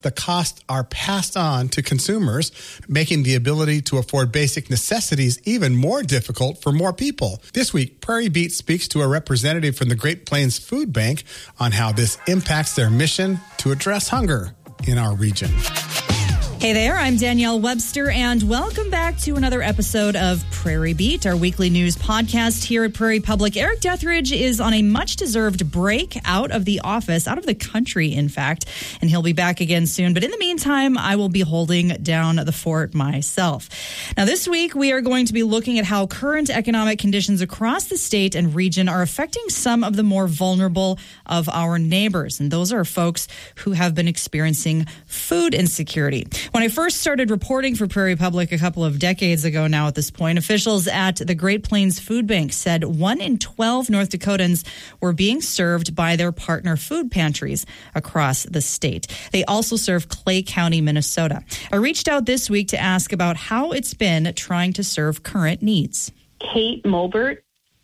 The costs are passed on to consumers, making the ability to afford basic necessities even more difficult for more people. This week, Prairie Beat speaks to a representative from the Great Plains Food Bank on how this impacts their mission to address hunger in our region. Hey there, I'm Danielle Webster, and welcome back to another episode of Prairie Beat, our weekly news podcast here at Prairie Public. Eric Deathridge is on a much-deserved break out of the office, out of the country, in fact, and he'll be back again soon. But in the meantime, I will be holding down the fort myself. Now, this week, we are going to be looking at how current economic conditions across the state and region are affecting some of the more vulnerable of our neighbors, and those are folks who have been experiencing food insecurity. When I first started reporting for Prairie Public a couple of decades ago now at this point, officials at the Great Plains Food Bank said 1 in 12 North Dakotans were being served by their partner food pantries across the state. They also serve Clay County, Minnesota. I reached out this week to ask about how it's been trying to serve current needs. Kate Mulbert,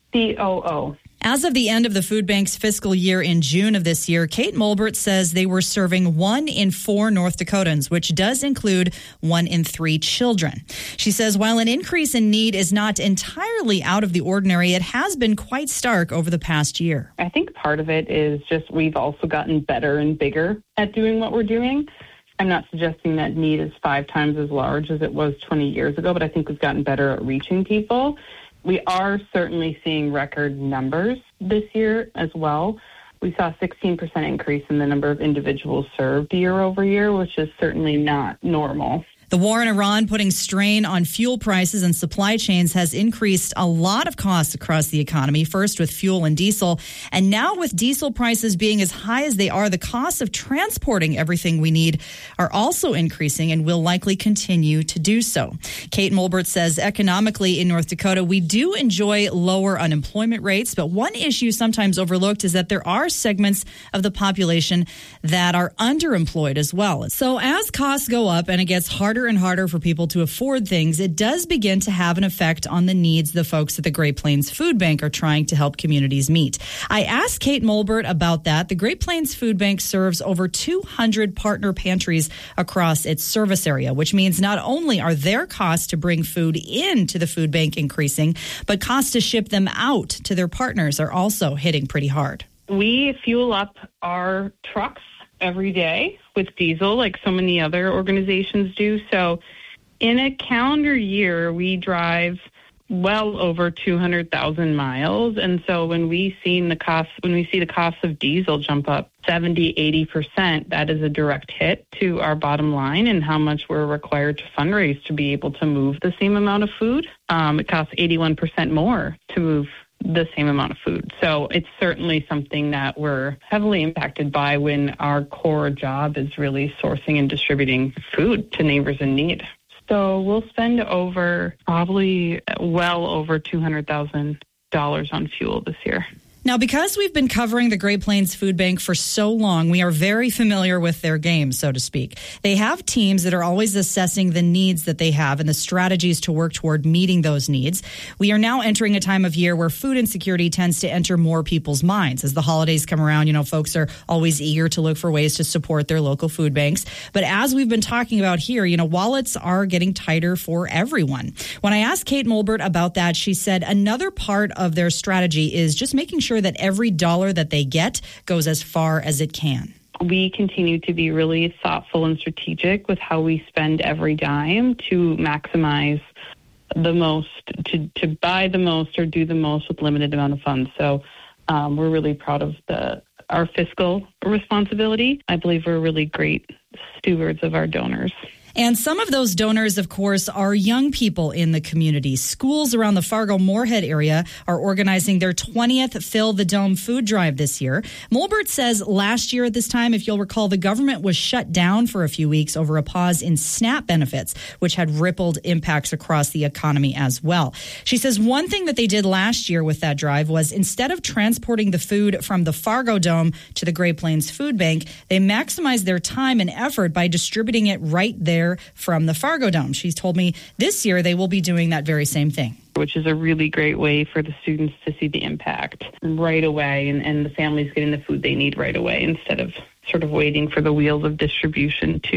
COO. As of the end of the food bank's fiscal year in June of this year, Kate Mulbert says they were serving 1 in 4 North Dakotans, which does include 1 in 3 children. She says while an increase in need is not entirely out of the ordinary, it has been quite stark over the past year. I think part of it is just we've also gotten better and bigger at doing what we're doing. I'm not suggesting that need is 5 times as large as it was 20 years ago, but I think we've gotten better at reaching people. We are certainly seeing record numbers this year as well. We saw a 16% increase in the number of individuals served year over year, which is certainly not normal. The war in Iran putting strain on fuel prices and supply chains has increased a lot of costs across the economy, first with fuel and diesel. And now with diesel prices being as high as they are, the costs of transporting everything we need are also increasing and will likely continue to do so. Kate Mulbert says economically in North Dakota, we do enjoy lower unemployment rates, but one issue sometimes overlooked is that there are segments of the population that are underemployed as well. So as costs go up and it gets harder and harder for people to afford things, it does begin to have an effect on the needs the folks at the Great Plains Food Bank are trying to help communities meet. I asked Kate Mulbert about that. The Great Plains Food Bank serves over 200 partner pantries across its service area, which means not only are their costs to bring food into the food bank increasing, but costs to ship them out to their partners are also hitting pretty hard. We fuel up our trucks every day with diesel like so many other organizations do. So in a calendar year, we drive well over 200,000 miles. And so when we see the cost of diesel jump up 70, 80%, that is a direct hit to our bottom line and how much we're required to fundraise to be able to move the same amount of food. It costs 81% more to move the same amount of food. So it's certainly something that we're heavily impacted by when our core job is really sourcing and distributing food to neighbors in need. So we'll spend probably well over $200,000 on fuel this year. Now, because we've been covering the Great Plains Food Bank for so long, we are very familiar with their game, so to speak. They have teams that are always assessing the needs that they have and the strategies to work toward meeting those needs. We are now entering a time of year where food insecurity tends to enter more people's minds. As the holidays come around, folks are always eager to look for ways to support their local food banks. But as we've been talking about here, wallets are getting tighter for everyone. When I asked Kate Mulbert about that, she said another part of their strategy is just making sure that every dollar that they get goes as far as it can. We continue to be really thoughtful and strategic with how we spend every dime to maximize the most, to buy the most or do the most with limited amount of funds. So we're really proud of our fiscal responsibility. I believe we're really great stewards of our donors. And some of those donors, of course, are young people in the community. Schools around the Fargo-Moorhead area are organizing their 20th Fill the Dome food drive this year. Mulbert says last year at this time, if you'll recall, the government was shut down for a few weeks over a pause in SNAP benefits, which had rippled impacts across the economy as well. She says one thing that they did last year with that drive was instead of transporting the food from the Fargo Dome to the Great Plains Food Bank, they maximized their time and effort by distributing it right there from the Fargo Dome. She's told me this year they will be doing that very same thing. Which is a really great way for the students to see the impact right away and the families getting the food they need right away instead of sort of waiting for the wheels of distribution to